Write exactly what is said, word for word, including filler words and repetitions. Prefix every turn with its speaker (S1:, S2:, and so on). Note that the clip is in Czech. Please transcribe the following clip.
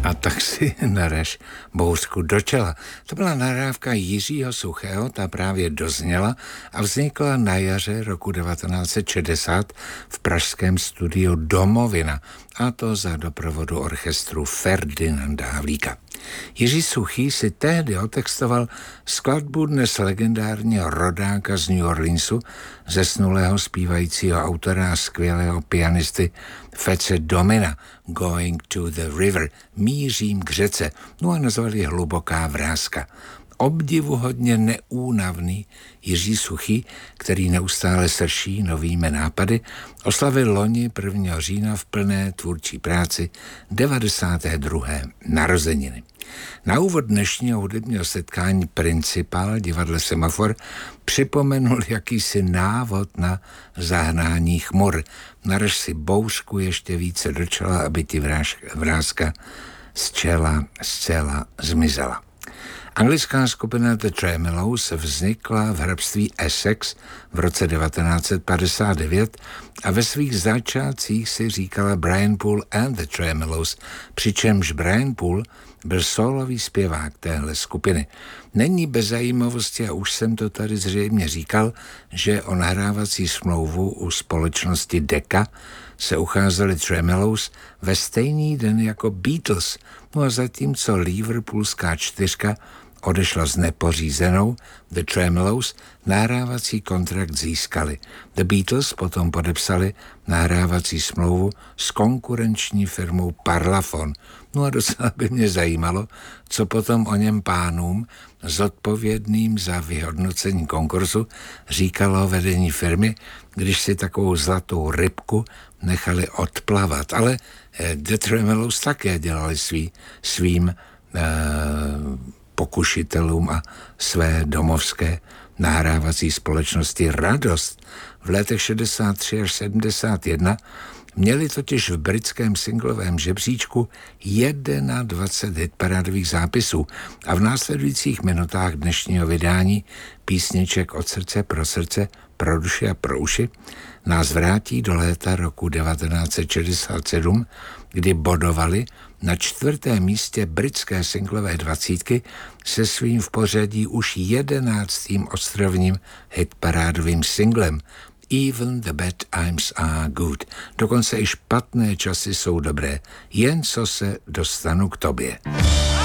S1: A tak si narež bouřku do čela. To byla nahrávka Jiřího Suchého, ta právě dozněla a vznikla na jaře roku devatenáct set šedesát v pražském studiu Domovina, a to za doprovodu orchestru Ferdinanda Havlíka. Jiří Suchý si tehdy otextoval skladbu dnes legendárního rodáka z New Orleansu, zesnulého zpívajícího autora a skvělého pianisty Fece Domina, Going to the River, mířím k řece, no a nazvali Hluboká vrázka. Obdivuhodně neúnavný Jiří Suchý, který neustále srší novými nápady, oslavil loni prvního října v plné tvůrčí práci devadesáté druhé narozeniny. Na úvod dnešního hudebního setkání principál divadle Semafor připomenul jakýsi návod na zahnání chmur. Narež si bouřku ještě více do čela, aby ti vrázka z čela zcela zmizela. Anglická skupina The Tremeloes vznikla v hrabství Essex v roce devatenáct set padesát devět a ve svých začátcích si říkala Brian Poole and The Tremeloes, přičemž Brian Poole byl sólový zpěvák téhle skupiny. Není bez zajímavosti, a už jsem to tady zřejmě říkal, že o nahrávací smlouvu u společnosti Decca se ucházeli Tremeloes ve stejný den jako Beatles, no a zatímco liverpoolská čtyřka odešla s nepořízenou, The Tremeloes nahrávací kontrakt získali. The Beatles potom podepsali nahrávací smlouvu s konkurenční firmou Parlophone. No a docela by mě zajímalo, co potom o něm pánům zodpovědným za vyhodnocení konkursu říkalo vedení firmy, když si takovou zlatou rybku nechali odplavat. Ale The Tremeloes také dělali svý, svým eh, pokušitelům a své domovské nahrávací společnosti radost. V letech šedesát tři až sedmdesát jedna měli totiž v britském singlovém žebříčku dvacet jedna hitparádových zápisů a v následujících minutách dnešního vydání písniček Od srdce pro srdce, pro duši a pro uši nás vrátí do léta roku devatenáct set šedesát sedm, kdy bodovali na čtvrtém místě britské singlové dvacítky se svým v pořadí už jedenáctým ostrovním hitparádovým singlem Even the bad times are good. Dokonce i špatné časy jsou dobré, jen co se dostanu k tobě.